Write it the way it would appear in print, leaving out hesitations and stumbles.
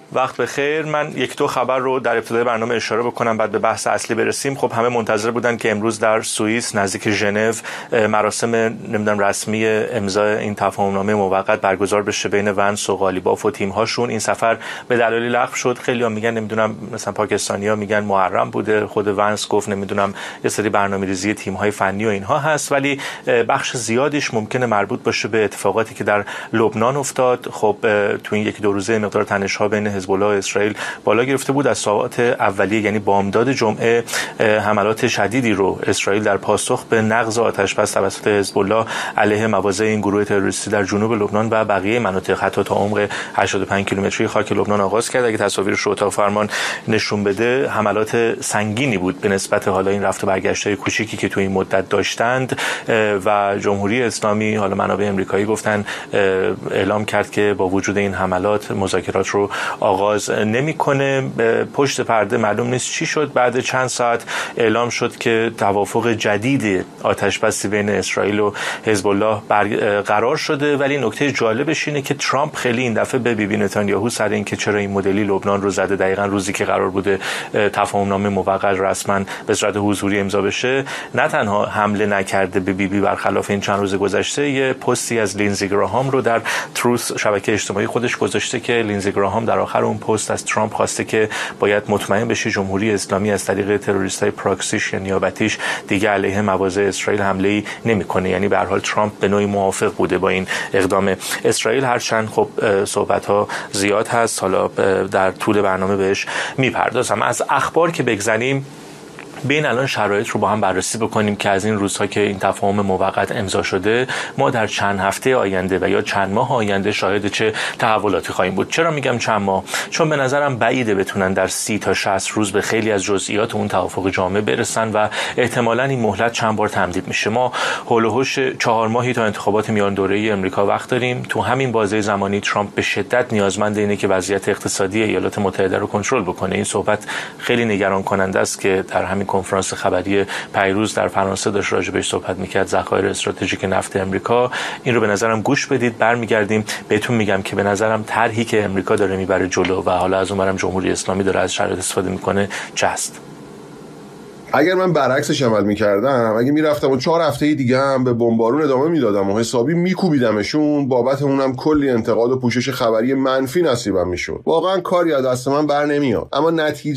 وقت بخیر. من یک دو خبر رو در ابتدای برنامه اشاره بکنم بعد به بحث اصلی برسیم. خب همه منتظر بودن که امروز در سوئیس نزدیک ژنو مراسم رسمی امضای این تفاهمنامه موقت برگزار بشه بین ونس و قالیباف و تیم هاشون. این سفر به دلایلی لغو شد. خیلی‌ها میگن مثلا پاکستانی‌ها میگن محرم بوده، خود ونس گفت یه سری برنامه‌ریزی تیم‌های فنی و اینها هست، ولی بخش زیادیش ممکنه مربوط باشه به اتفاقاتی که در لبنان افتاد. خب تو این یک دو روزه مقدار تنش‌ها بین حزب الله و اسرائیل بالا گرفته بود. از ساعات اولیه یعنی بامداد جمعه حملات شدیدی رو اسرائیل در پاسخ به نقض آتش‌بس توسط حزب الله علیه مواضع این گروه تروریستی در جنوب لبنان و بقیه مناطق حتی تا عمق 85 کیلومتری خاک لبنان آغاز کرد. اگه تصاویرش رو اتاق فرمان نشون بده، حملات سنگینی بود به نسبت حالا این رفت و برگشت‌های کوچیکی که تو این مدت داشتند و جمهوری اسلامی، حالا منابع آمریکایی گفتن، اعلام کرد که با وجود این حملات مذاکرات رو آغاز نمی‌کنه. پشت پرده معلوم نیست چی شد. بعد چند ساعت اعلام شد که توافق جدید آتش‌بسی بین اسرائیل و حزب الله قرار شده، ولی نکته جالبش اینه که ترامپ خیلی این دفعه به بیبی نتانیاهو سر این که چرا این مدلی لبنان رو زده دقیقاً روزی که قرار بوده تفاهمنامه موقت رسما به صورت حضوری امضا بشه، نه تنها حمله نکرده به بیبی، برخلاف این چند روز گذشته یه پستی از لینزی گراهام رو در تروث شبکه اجتماعی خودش گذاشته که لینزی گراهام در آخر اون پست از ترامپ خواسته که باید مطمئن بشه جمهوری اسلامی از طریق تروریستای پراکسیش یا نیابتیش دیگه علیه مواضع اسرائیل حمله‌ای نمی‌کنه. یعنی به هر حال ترامپ به نوعی موافق بوده با این اقدام اسرائیل، هرچند خب صحبت‌ها زیاد هست. حالا در طول برنامه بهش میپردازم. از اخبار که بگذریم، بین الان شرایط رو با هم بررسی بکنیم که از این روزها که این تفاهم موقت امضا شده ما در چند هفته آینده و یا چند ماه آینده شاهد چه تحولاتی خواهیم بود. چرا میگم چند ماه؟ چون به نظرم بعیده بتونن در 30 تا 60 روز به خیلی از جزئیات اون توافق جامع برسن و احتمالاً این مهلت چند بار تمدید میشه. ما هول و هوش 4 ماهی تا انتخابات میان دوره‌ای آمریکا وقت داریم. تو همین بازه زمانی ترامپ به شدت نیازمند اینه که وضعیت اقتصادی ایالات متحده رو کنترل بکنه. این صحبت خیلی نگران کننده است که در همین کنفرانس خبری پیروز در فرانسه داشت راجع بهش صحبت می‌کرد، ذخایر استراتژیک نفت امریکا. این رو به نظرم گوش بدید. برمیگردیم بهتون میگم که به نظرم طرحی که امریکا داره میبره جلو و حالا از اونورم جمهوری اسلامی داره از شرایط استفاده میکنه چست. اگر من برعکسش عمل میکردم، اگه میرفتم و 4 هفته دیگه هم به بمبارون ادامه میدادم و حسابی میکوبیدمشون، بابت اونم کلی انتقاد و پوشش خبری منفی نصیبم میشد. واقعا کاری از دست من بر نمیاد، اما نتیجه